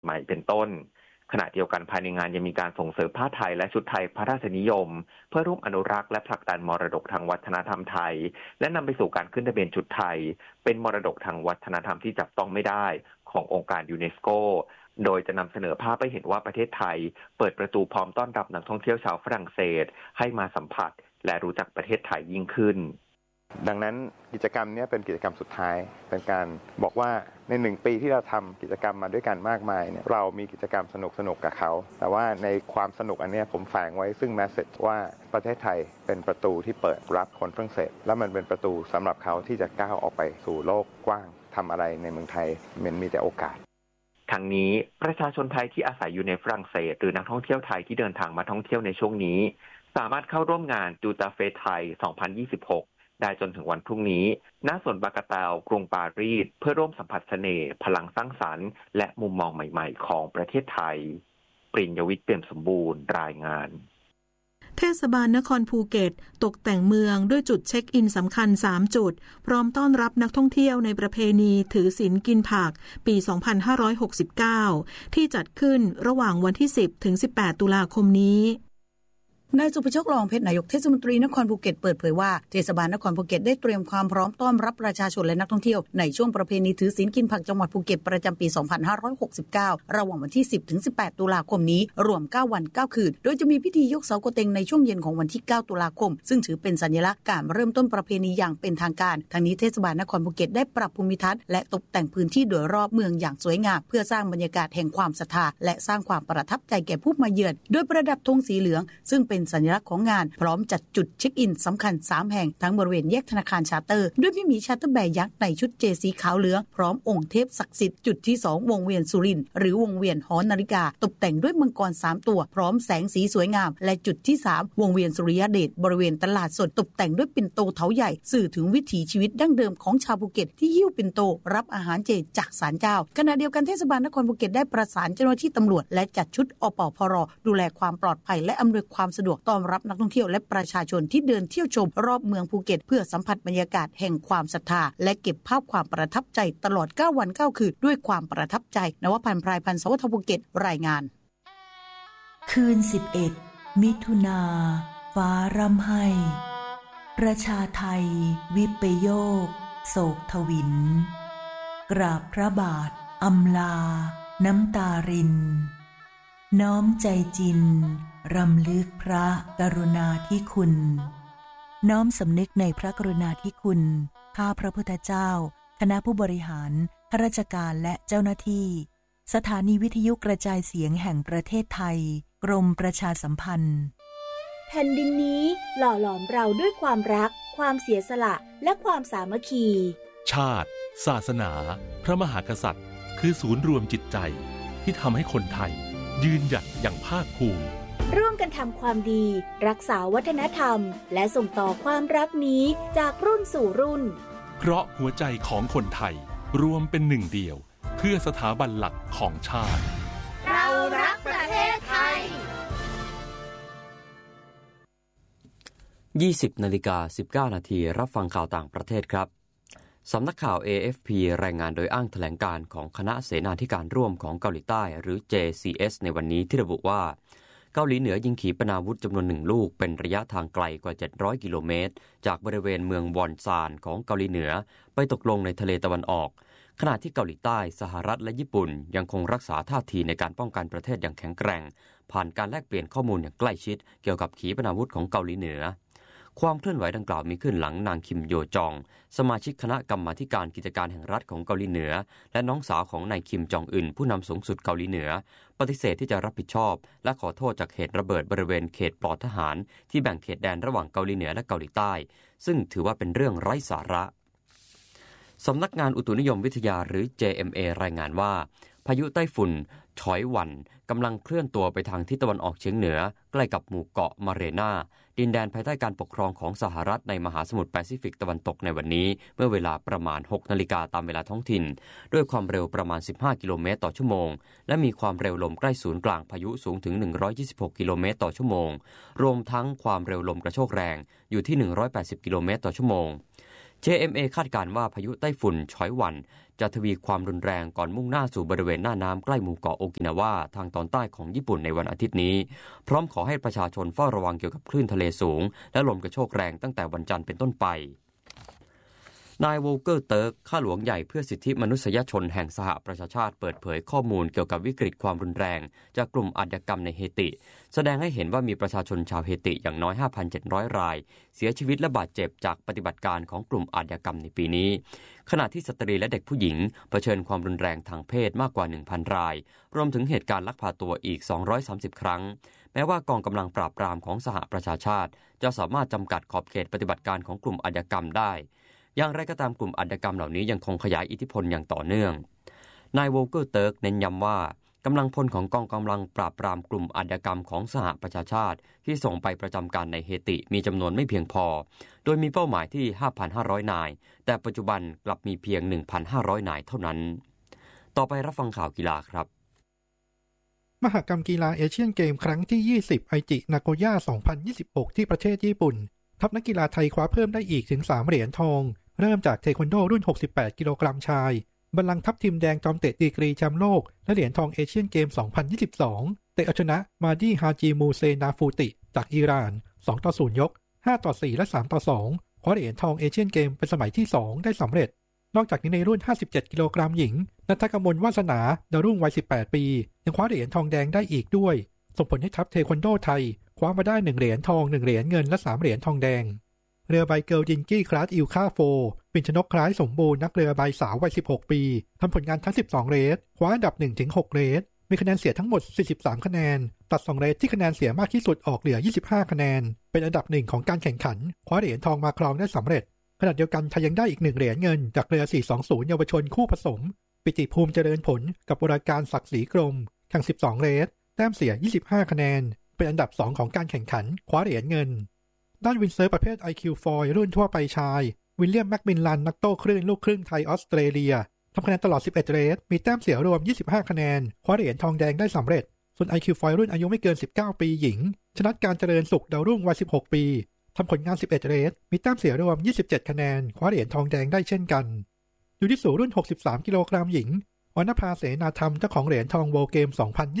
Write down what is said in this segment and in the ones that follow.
ใหม่เป็นต้นขณะเดียวกันภายในงานยังมีการส่งเสริมผ้าไทยและชุดไทยพระราชนิยมเพื่อร่วมอนุรักษ์และผลักดันมรดกทางวัฒนธรรมไทยและนำไปสู่การขึ้นทะเบียนชุดไทยเป็นมรดกทางวัฒนธรรมที่จับต้องไม่ได้ขององค์การยูเนสโกโดยจะนำเสนอภาพให้เห็นว่าประเทศไทยเปิดประตูพร้อมต้อนรับนักท่องเที่ยวชาวฝรั่งเศสให้มาสัมผัสและรู้จักประเทศไทยยิ่งขึ้นดังนั้นกิจกรรมนี้เป็นกิจกรรมสุดท้ายเป็นการบอกว่าใน1 ปีที่เราทำกิจกรรมมาด้วยกันมากมายเนี่ยเรามีกิจกรรมสนุกกับเขาแต่ว่าในความสนุกอันนี้ผมแฝงไว้ซึ่งแมสเสจว่าประเทศไทยเป็นประตูที่เปิดรับคนฝรั่งเศสและมันเป็นประตูสำหรับเขาที่จะก้าวออกไปสู่โลกกว้างทำอะไรในเมืองไทยมันมีแต่โอกาสทั้งนี้ประชาชนไทยที่อาศัยอยู่ในฝรั่งเศสหรือนักท่องเที่ยวไทยที่เดินทางมาท่องเที่ยวในช่วงนี้สามารถเข้าร่วมงานจูตาเฟสไทย 2026 ได้จนถึงวันพรุ่งนี้ณสวนบากาเตากรุงปารีสเพื่อร่วมสัมผัสเสน่ห์พลังสร้างสรรค์และมุมมองใหม่ๆของประเทศไทยปริญญวิทย์เปี่ยมสมบูรณ์รายงานเทศบาลนครภูเก็ตตกแต่งเมืองด้วยจุดเช็คอินสำคัญ3จุดพร้อมต้อนรับนักท่องเที่ยวในประเพณีถือศีลกินผักปี 2569 ที่จัดขึ้นระหว่างวันที่ 10 ถึง 18 ตุลาคมนี้นายสุภโชค ลองเพชรนายกเทศมนตรีนครภูเก็ตเปิดเผยว่าเทศบาลนครภูเก็ตได้เตรียมความพร้อมต้อนรับประชาชนและนักท่องเที่ยวในช่วงประเพณีถือศีลกินผักจังหวัดภูเก็ตประจำปี 2569 ระหว่างวันที่ 10 ถึง 18 ตุลาคมนี้รวม 9 วัน 9 คืนโดยจะมีพิธียกเสาโกเต็งในช่วงเย็นของวันที่ 9 ตุลาคมซึ่งถือเป็นสัญลักษณ์การเริ่มต้นประเพณีอย่างเป็นทางการทางนี้เทศบาลนครภูเก็ตได้ปรับภูมิทัศน์และตกแต่งพื้นที่โดยรอบเมืองอย่างสวยงามเพื่อสร้างบรรยากาศแห่งความศรัทธาและสร้างความประทับใจแก่ผู้มาเยือนโดยประดับธงสีเหลืองซึ่งเป็นสัญลักษณ์ของงานพร้อมจัดจุดเช็คอินสำคัญ3แห่งทั้งบริเวณแยกธนาคารชาร์เตอร์ด้วยพี่หมีชาร์เตอร์แบร์ยักษ์ในชุดเจสีขาวเหลืองพร้อมองค์เทพศักดิ์สิทธิ์จุดที่2วงเวียนสุรินทร์หรือวงเวียนหอนาฬิกาตกแต่งด้วยมังกร3ตัวพร้อมแสงสีสวยงามและจุดที่3วงเวียนสุริยเดชบริเวณตลาดสดตกแต่งด้วยปิ่นโตเถาใหญ่สื่อถึงวิถีชีวิตดั้งเดิมของชาวภูเก็ตที่หิ้วปิ่นโตรับอาหารเจจากศาลเจ้าขณะเดียวกันเทศบาลนครภูเก็ตได้ประสานเจ้าหน้าที่ตำรวจและจัดชุดอปพรดูแลความปลอดภัยและอำนวยความสะดวกต้อนรับนักท่องเที่ยวและประชาชนที่เดินเที่ยวชมรอบเมืองภูเก็ตเพื่อสัมผัสบรรยากาศแห่งความศรัทธาและเก็บภาพความประทับใจตลอด9 วัน 9 คืนด้วยความประทับใจนวพันธ์ พรายพันธ์ สวทภูเก็ตรายงานคืน11 มิถุนาฟ้าร่ำไห้ประชาไทยวิปโยคโศกทวินกราบพระบาทอำลาน้ำตารินน้อมใจจินรำลึกพระกรุณาธิคุณน้อมสำนึกในพระกรุณาธิคุณข้าพระพุทธเจ้าคณะผู้บริหารข้าราชการและเจ้าหน้าที่สถานีวิทยุกระจายเสียงแห่งประเทศไทยกรมประชาสัมพันธ์แผ่นดินนี้หล่อหลอมเราด้วยความรักความเสียสละและความสามัคคีชาติศาสนาพระมหากษัตริย์คือศูนย์รวมจิตใจที่ทำให้คนไทยยืนหยัดอย่างภาคภูมิร่วมกันทำความดีรักษาวัฒนธรรมและส่งต่อความรักนี้จากรุ่นสู่รุ่นเพราะหัวใจของคนไทยรวมเป็นหนึ่งเดียวเพื่อสถาบันหลักของชาติเรารักประเทศไทย 20:19 นาทีรับฟังข่าวต่างประเทศครับสำนักข่าว AFP รายงานโดยอ้างแถลงการของคณะเสนาธิการร่วมของเกาหลีใต้หรือ JCS ในวันนี้ที่ระบุว่าเกาหลีเหนือยิงขีปนาวุธจำนวน1ลูกเป็นระยะทางไกลกว่า700กิโลเมตรจากบริเวณเมืองวอนซานของเกาหลีเหนือไปตกลงในทะเลตะวันออกขณะที่เกาหลีใต้สหรัฐและญี่ปุ่นยังคงรักษาท่าทีในการป้องกันประเทศอย่างแข็งแกร่งผ่านการแลกเปลี่ยนข้อมูลอย่างใกล้ชิดเกี่ยวกับขีปนาวุธของเกาหลีเหนือความเคลื่อนไหวดังกล่าวมีขึ้นหลังนางคิมโยจองสมาชิกคณะกรรมาธิการกิจการแห่งรัฐของเกาหลีเหนือและน้องสาวของนายคิมจองอึนผู้นำสูงสุดเกาหลีเหนือปฏิเสธที่จะรับผิดชอบและขอโทษจากเหตุระเบิดบริเวณเขตปลอดทหารที่แบ่งเขตแดนระหว่างเกาหลีเหนือและเกาหลีใต้ซึ่งถือว่าเป็นเรื่องไร้สาระสำนักงานอุตุนิยมวิทยาหรือ JMA รายงานว่าพายุไต้ฝุ่นฉอยหวันกำลังเคลื่อนตัวไปทางทิศตะวันออกเฉียงเหนือใกล้กับหมู่เกาะมาเรนาดินแดนภายใต้การปกครองของสหรัฐในมหาสมุทรแปซิฟิกตะวันตกในวันนี้เมื่อเวลาประมาณ 6 นาฬิกาตามเวลาท้องถิ่นด้วยความเร็วประมาณ15กิโลเมตรต่อชั่วโมงและมีความเร็วลมใกล้ศูนย์กลางพายุสูงถึง126กิโลเมตรต่อชั่วโมงรวมทั้งความเร็วลมกระโชกแรงอยู่ที่180กิโลเมตรต่อชั่วโมง JMA คาดการณ์ว่าพายุไต้ฝุ่นฉอยหวันจะทวีความรุนแรงก่อนมุ่งหน้าสู่บริเวณหน้าน้ำใกล้หมู่เกาะโอกินาวาทางตอนใต้ของญี่ปุ่นในวันอาทิตย์นี้พร้อมขอให้ประชาชนเฝ้าระวังเกี่ยวกับคลื่นทะเลสูงและลมกระโชกแรงตั้งแต่วันจันทร์เป็นต้นไปนายโวเกอร์เติร์กข้าหลวงใหญ่เพื่อสิทธิมนุษยชนแห่งสหประชาชาติเปิดเผยข้อมูลเกี่ยวกับวิกฤตความรุนแรงจากกลุ่มอาชญากรรมในเฮติแสดงให้เห็นว่ามีประชาชนชาวเฮติอย่างน้อย 5,700 รายเสียชีวิตและบาดเจ็บจากปฏิบัติการของกลุ่มอาชญากรรมในปีนี้ขณะที่สตรีและเด็กผู้หญิงเผชิญความรุนแรงทางเพศมากกว่า 1,000 รายรวมถึงเหตุการณ์ลักพาตัวอีก230ครั้งแม้ว่ากองกำลังปราบปรามของสหประชาชาติจะสามารถจำกัดขอบเขตปฏิบัติการของกลุ่มอาชญากรรมได้อย่างไรก็ตามกลุ่มอาชญากรรมเหล่านี้ยังคงขยายอิทธิพลอย่างต่อเนื่องนายโวเกอร์เติร์กเน้นย้ำว่ากำลังพลของกองกำลังปราบปรามกลุ่มอาชญากรรมของสหประชาชาติที่ส่งไปประจำการในเฮติมีจำนวนไม่เพียงพอโดยมีเป้าหมายที่ 5,500 นายแต่ปัจจุบันกลับมีเพียง 1,500 นายเท่านั้นต่อไปรับฟังข่าวกีฬาครับมหกรรมกีฬาเอเชียนเกมครั้งที่20ไอจินาโกย่า2026ที่ประเทศญี่ปุ่นทัพนักกีฬาไทยคว้าเพิ่มได้อีกถึง3เหรียญทองเริ่มจากเทควันโดรุ่น68กิโลกรัมชายบัลลังก์ทัพทีมแดงจอมเตะดีกรีแชมป์โลกและเหรียญทองเอเชียนเกม2022เตะเอาชนะมาดีฮาจิมูเซนาฟูติจากอิหร่าน2-0ยก5-4และ3-2คว้าเหรียญทองเอเชียนเกมเป็นสมัยที่2ได้สำเร็จนอกจากนี้ในรุ่น57กิโลกรัมหญิงณัฐกมลวาสนาดาวรุ่งวัย18ปียังคว้าเหรียญทองแดงได้อีกด้วยส่งผลให้ทัพเทควันโดไทยคว้ามาได้1เหรียญทอง1เหรียญเงินและ3เหรียญทองแดงเรือใบเกิลจินกี้คลาสอิลคาโฟปิ่นชนกคล้ายสมบูรณ์นักเรือใบสาววัย16ปีทำผลงานทั้ง12เรสคว้าอันดับ 1-6 เรสมีคะแนนเสียทั้งหมด43คะแนนตัด2เรสที่คะแนนเสียมากที่สุดออกเหลือ25คะแนนเป็นอันดับ1ของการแข่งขันคว้าเหรียญทองมาครองได้สำเร็จขณะเดียวกันไทยยังได้อีก1เหรียญเงินจากเรือ420เยาวชนคู่ผสมปิติภูมิเจริญผลกับวรการศักดิ์ศรีกรมแข่ง12เรสแต้มเสีย25คะแนนเป็นอันดับ2ของการแข่งขันคว้าเหรียญเงินด้านวินเซิร์ฟประเภท IQ ฟอยรุ่นทั่วไปชายวิลเลียมแมคมิลลันนักโต้คลื่นลูกครึ่งไทยออสเตรเลียทำคะแนนตลอด11เรสมีแต้มเสียรวม25คะแนนคว้าเหรียญทองแดงได้สำเร็จส่วน IQ ฟอยรุ่นอายุไม่เกิน19ปีหญิงชนะการเจริญสุขดาวรุ่งวัย16ปีทำผลงาน11เรสมีแต้มเสียรวม27คะแนนคว้าเหรียญทองแดงได้เช่นกันยูจิสูรุ่น63กิโลกรัมหญิงอรณภาเสนาธรรมเจ้าของเหรียญทองโวลเกม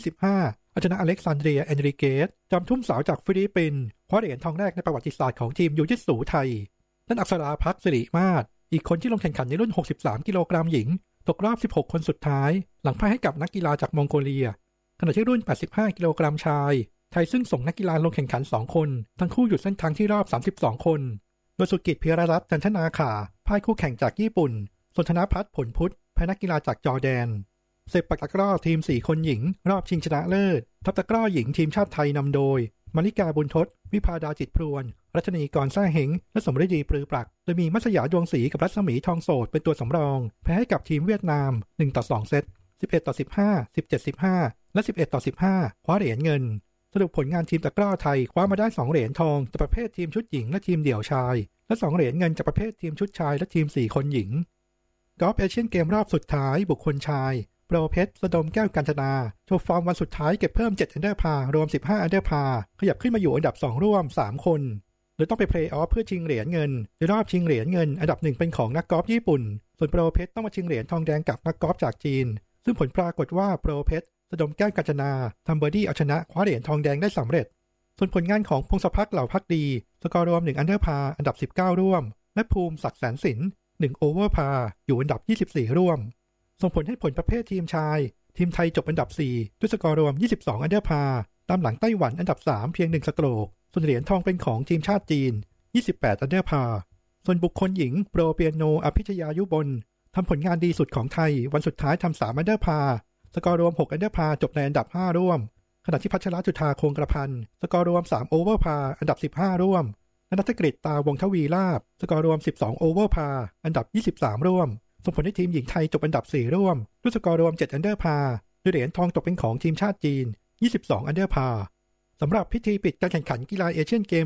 2025ชนะอเล็กซานเดรียเอนริเกสจอมทุ่มสาวจากฟิลิปปินส์คว้าเหรียญทองแรกในประวัติศาสตร์ของทีมยูจิสูไทยด้านอักษราภักดิ์สิริมาศอีกคนที่ลงแข่งขันในรุ่น63กิโลกรัมหญิงตกรอบ16คนสุดท้ายหลังพ่ายให้กับนักกีฬาจากมองโกเลียขณะที่รุ่น85กิโลกรัมชายไทยซึ่งส่งนักกีฬาลงแข่งขัน2คนทั้งคู่หยุดเส้นทางที่รอบ32คนโดยสุกิจ พิรรัตน์จันทนาขาพ่ายคู่แข่งจากญี่ปุ่นส่วนธนภัทรผลพุทธแพ้นักกีฬาจากจอร์แดนเซปักตะกร้อทีม4คนหญิงรอบชิงชนะเลิศทัพตะกร้อหญิงทีมชาติไทยนำโดยมาริกาบุญทศวิภาดาจิตพรวนรัชนีกรแซ่เหงและสมฤดีปรือปรักโดยมีมัสยาดวงศรีกับรัศมีทองโสดเป็นตัวสำรองแพ้ให้กับทีมเวียดนาม1-2เซต11-15 17-15และ11-15คว้าเหรียญเงินสรุปผลงานทีมตะกร้อไทยคว้ามาได้2เหรียญทองจากประเภททีมชุดหญิงและทีมเดี่ยวชายและ2เหรียญเงินจากประเภททีมชุดชายและทีม4คนหญิงกอล์ฟเอเชียนเกมรอบสุดท้ายบุคคลชายโปรเพชรระดมแก้วกาญจนาโชว์ฟอร์มวันสุดท้ายเก็บเพิ่ม7อันเดอร์พาร์รวม15อันเดอร์พาร์ขยับขึ้นมาอยู่อันดับ2ร่วม3คนโดยต้องไปเพลย์ออฟเพื่อชิงเหรียญเงินในรอบชิงเหรียญเงินอันดับ1เป็นของนักกอล์ฟญี่ปุ่นส่วนโปรเพชรต้องมาชิงเหรียญทองแดงกับนักกอล์ฟจากจีนซึ่งผลปรากฏว่าโปรเพชรระดมแก้วกาญจนาทำเบอร์ดี้เอาชนะคว้าเหรียญทองแดงได้สำเร็จส่วนผลงานของพงศภักดิ์เหล่าภักดีสกอร์รวม1อันเดอร์พาร์อันดับ19ร่วมและภูมิศักดิ์แสนสิน1โอเวอร์พาร์อยู่อันดับ24ร่วมส่งผลให้ผลประเภททีมชายทีมไทยจบอันดับ4ด้วยสกอร์รวม22อันเดอร์พาร์ตามหลังไต้หวันอันดับ3เพียง1สโตรกส่วนเหรียญทองเป็นของทีมชาติจีน28อันเดอร์พาร์ส่วนบุคคลหญิงโปรเปียโนอภิชยายุบลทำผลงานดีสุดของไทยวันสุดท้ายทำ3อันเดอร์พาร์สกอร์รวม6อันเดอร์พาร์จบในอันดับ5ร่วมขณะที่พัชรจุฑาคงกระพันธ์สกอร์รวม3โอเวอร์พาร์อันดับ15ร่วมและณัฐกฤษตาวงทวีลาภสกอร์รวม12โอเวอร์พาร์อันดับ23ร่วมส่งผลให้ทีมหญิงไทยจบอันดับ4ร่วมด้วยสกอร์รวม7อันเดอร์พาร์ด้วยเหรียญทองตกเป็นของทีมชาติจีน22อันเดอร์พาร์สำหรับพิธีปิดการแข่งขันกีฬาเอเชียนเกม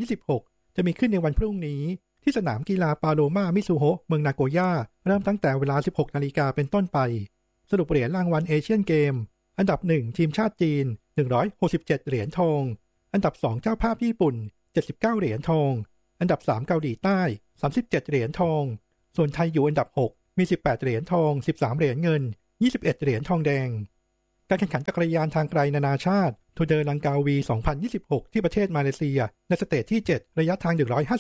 2026จะมีขึ้นในวันพรุ่งนี้ที่สนามกีฬาปาโลมามิซูโฮะเมืองนาโกย่าเริ่มตั้งแต่เวลา 16 นาฬิกาเป็นต้นไปสรุปเหรียญรางวัลเอเชียนเกมอันดับ1ทีมชาติจีน167เหรียญทองอันดับ2เจ้าภาพญี่ปุ่น79เหรียญทองอันดับ3เกาหลีใต้37เหรียญทองส่วนไทยอยู่อันดับ6มี18เหรียญทอง13เหรียญเงิน21เหรียญทองแดงการแข่งขันจักรยานทางไกลนานาชาติทูเดอร์ลังกาวี2026ที่ประเทศมาเลเซียในสเตจที่7ระยะทาง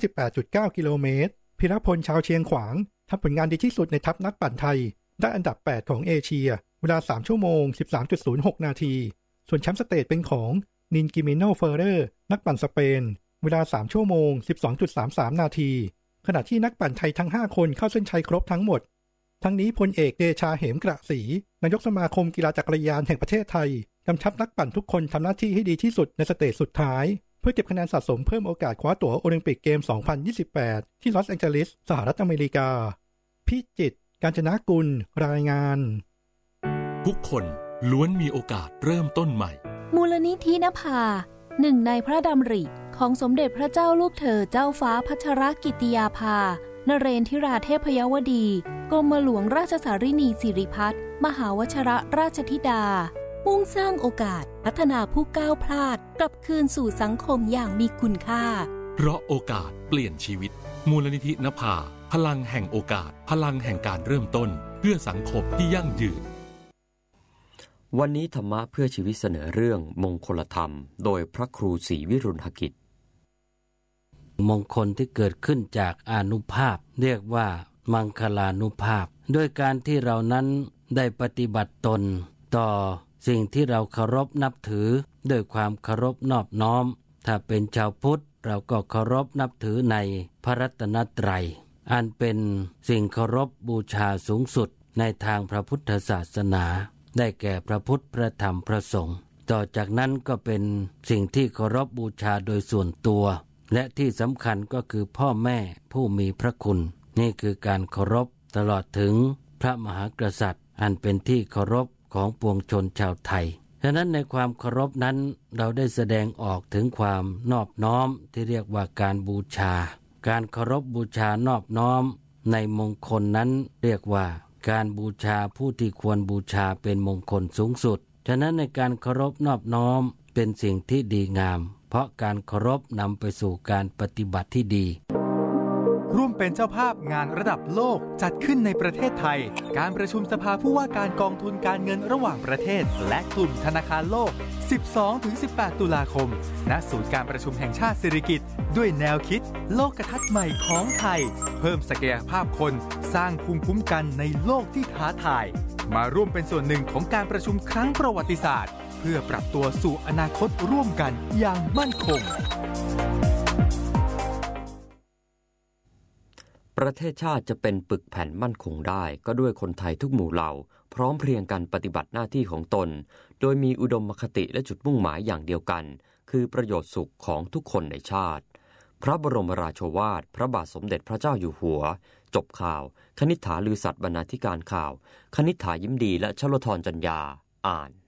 158.9 กิโลเมตรพิรพลชาวเชียงขวางทำผลงานดีที่สุดในทัพนักปั่นไทยได้อันดับ8ของเอเชียเวลา3ชั่วโมง 13.06 นาทีส่วนแชมป์สเตจเป็นของนินกิมิโนเฟอร์เรอร์นักปั่นสเปนเวลา3ชั่วโมง 12.33 นาทีขณะที่นักปั่นไทยทั้ง5คนเข้าเส้นชัยครบทั้งหมดทั้งนี้พลเอกเดชาเหมกระศรีนายกสมาคมกีฬาจักรยานแห่งประเทศไทยกำชับนักปั่นทุกคนทำหน้าที่ให้ดีที่สุดในสเตจสุดท้ายเพื่อเก็บคะแนนสะสมเพิ่มโอกาสคว้าตั๋วโอลิมปิกเกม 2028 ที่ลอสแองเจลิสสหรัฐอเมริกาพิจิตร กาญจนกุลรายงานทุกคนล้วนมีโอกาสเริ่มต้นใหม่มูลนิธินภาหนึ่งในพระดำริของสมเด็จพระเจ้าลูกเธอเจ้าฟ้าพัชรกิติยาภานเรนทิราเทพยวดีกรมหลวงราชสารินีสิริพัฒน์มหาวชรราชธิดามุ่งสร้างโอกาสพัฒนาผู้ก้าวพลาดกลับคืนสู่สังคมอย่างมีคุณค่าเพราะโอกาสเปลี่ยนชีวิตมูลนิธินภาพลังแห่งโอกาสพลังแห่งการเริ่มต้นเพื่อสังคมที่ยั่งยืนวันนี้ธรรมะเพื่อชีวิตเสนอเรื่องมงคลธรรมโดยพระครูศรีวิรุณหกิจมงคลที่เกิดขึ้นจากอานุภาพเรียกว่ามังคลานุภาพด้วยการที่เรานั้นได้ปฏิบัติตนต่อสิ่งที่เราเคารพนับถือด้วยความเคารพนอบน้อมถ้าเป็นชาวพุทธเราก็เคารพนับถือในพระรัตนตรัยอันเป็นสิ่งเคารพบูชาสูงสุดในทางพระพุทธศาสนาได้แก่พระพุทธพระธรรมพระสงฆ์ต่อจากนั้นก็เป็นสิ่งที่เคารพบูชาโดยส่วนตัวและที่สำคัญก็คือพ่อแม่ผู้มีพระคุณนี่คือการเคารพตลอดถึงพระมหากษัตริย์อันเป็นที่เคารพของปวงชนชาวไทยฉะนั้นในความเคารพนั้นเราได้แสดงออกถึงความนอบน้อมที่เรียกว่าการบูชาการเคารพบูชานอบน้อมในมงคลนั้นเรียกว่าการบูชาผู้ที่ควรบูชาเป็นมงคลสูงสุดฉะนั้นในการเคารพนอบน้อมเป็นสิ่งที่ดีงามเพราะการเคารพนำไปสู่การปฏิบัติที่ดีร่วมเป็นเจ้าภาพงานระดับโลกจัดขึ้นในประเทศไทยการประชุมสภาผู้ว่าการกองทุนการเงินระหว่างประเทศและกลุ่มธนาคารโลก 12-18 ตุลาคมณศูนย์การประชุมแห่งชาติสิริกิติ์ด้วยแนวคิดโลกทัศน์ใหม่ของไทยเพิ่มศักยภาพคนสร้างภูมิคุ้มกันในโลกที่ท้าทายมาร่วมเป็นส่วนหนึ่งของการประชุมครั้งประวัติศาสตร์เพื่อปรับตัวสู่อนาคตร่วมกันอย่างมั่นคงประเทศชาติจะเป็นปึกแผ่นมั่นคงได้ก็ด้วยคนไทยทุกหมู่เหล่าพร้อมเพรียงกันปฏิบัติหน้าที่ของตนโดยมีอุดมคติและจุดมุ่งหมายอย่างเดียวกันคือประโยชน์สุขของทุกคนในชาติพระบรมราโชวาทพระบาทสมเด็จพระเจ้าอยู่หัวจบข่าวคณิษฐาลือสัตย์บรรณาธิการข่าวคณิษฐายิ้มดีและชลธรจัญญาอ่าน